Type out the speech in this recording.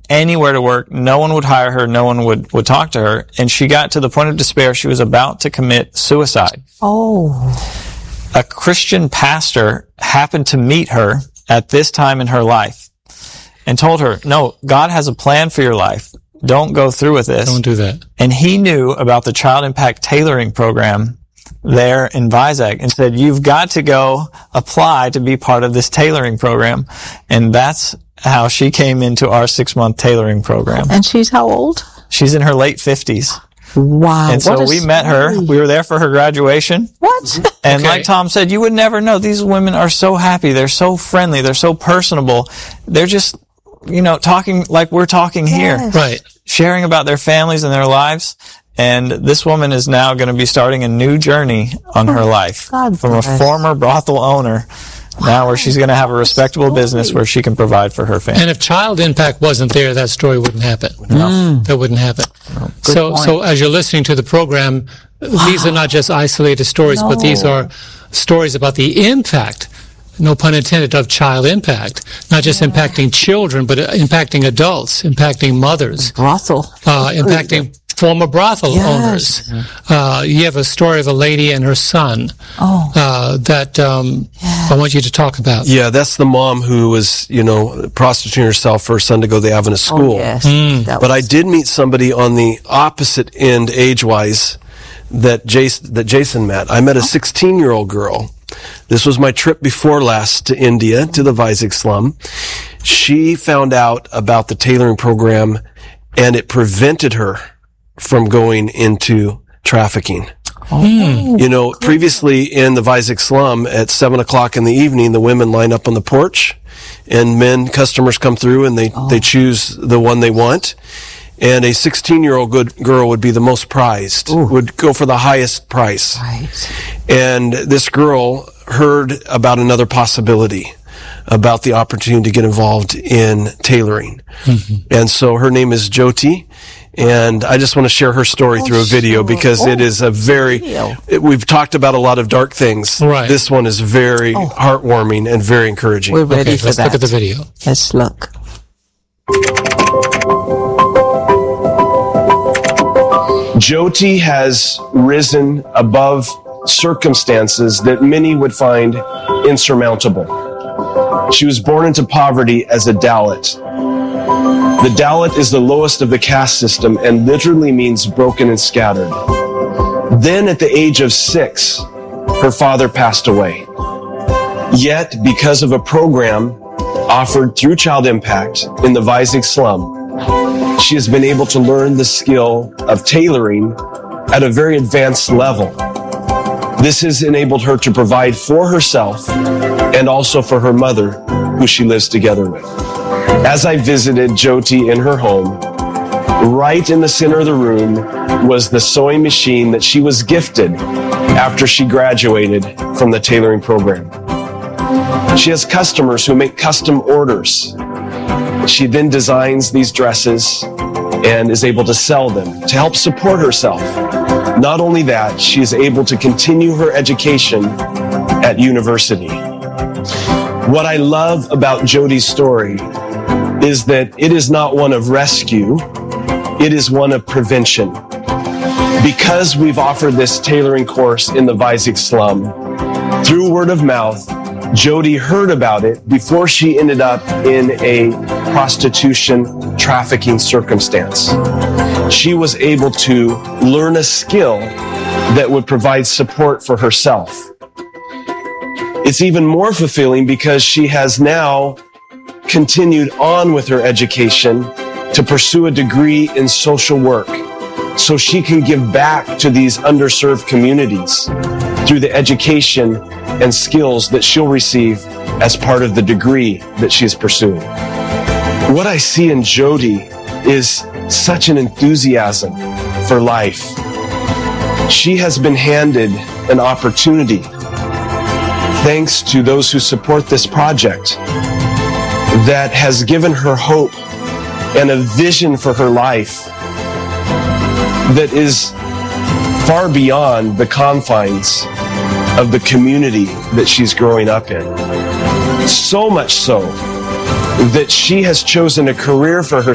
anywhere to work. No one would hire her. No one would talk to her. And she got to the point of despair. She was about to commit suicide. Oh. A Christian pastor happened to meet her at this time in her life and told her, no, God has a plan for your life. Don't go through with this. Don't do that. And he knew about the Child Impact Tailoring Program there in Vizag and said, you've got to go apply to be part of this tailoring program. And that's how she came into our 6-month tailoring program. And she's how old? She's in her late 50s. Wow. And so we met her. We were there for her graduation. What? And like Tom said, you would never know. These women are so happy. They're so friendly. They're so personable. They're just, talking like we're talking here. Right. Sharing about their families and their lives. And this woman is now going to be starting a new journey on her life. From a former brothel owner, now where she's going to have a respectable business where she can provide for her family. And if Child Impact wasn't there, that story wouldn't happen. No. That wouldn't happen. No. So as you're listening to the program, these are not just isolated stories, but these are stories about the impact, no pun intended, of child impact. Not just impacting children, but impacting adults, impacting mothers. Brothel. Impacting former brothel owners. You have a story of a lady and her son that I want you to talk about. Yeah, that's the mom who was, prostituting herself for her son to go to the Adventist school. Oh, yes. But I did meet somebody on the opposite end, age-wise, that Jason met. I met a 16-year-old girl. This was my trip before last to India, to the Vizag slum. She found out about the tailoring program, and it prevented her from going into trafficking. Previously in the Vizag slum at 7 o'clock in the evening, the women line up on the porch and customers come through and they choose the one they want. And a 16-year-old good girl would be the most prized, would go for the highest price. Right. And this girl heard about another possibility, about the opportunity to get involved in tailoring. Mm-hmm. And so her name is Jyoti. And I just want to share her story through a video because it is a we've talked about a lot of dark things. Right. This one is very heartwarming and very encouraging. We're ready for let's that. Look at the video. Let's look. Jyoti has risen above circumstances that many would find insurmountable. She was born into poverty as a Dalit. The Dalit is the lowest of the caste system and literally means broken and scattered. Then at the age of 6, her father passed away. Yet, because of a program offered through Child Impact in the Vizag slum, she has been able to learn the skill of tailoring at a very advanced level. This has enabled her to provide for herself and also for her mother, who she lives together with. As I visited Jyoti in her home, right in the center of the room was the sewing machine that she was gifted after she graduated from the tailoring program. She has customers who make custom orders. She then designs these dresses and is able to sell them to help support herself. Not only that, she is able to continue her education at university. What I love about Jyoti's story is that it is not one of rescue, it is one of prevention. Because we've offered this tailoring course in the Vizag slum, through word of mouth, Jyoti heard about it before she ended up in a prostitution trafficking circumstance. She was able to learn a skill that would provide support for herself. It's even more fulfilling because she has now continued on with her education to pursue a degree in social work so she can give back to these underserved communities through the education and skills that she'll receive as part of the degree that she is pursuing. What I see in Jyoti is such an enthusiasm for life. She has been handed an opportunity, thanks to those who support this project, that has given her hope and a vision for her life that is far beyond the confines of the community that she's growing up in. So much so that she has chosen a career for herself